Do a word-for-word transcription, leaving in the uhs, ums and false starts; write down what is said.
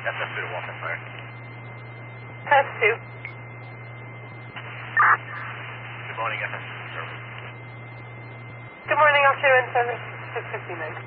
S S two to Walton Fire. S two. Good morning, S S two service. Good morning, I'll show in service six fifty-nine.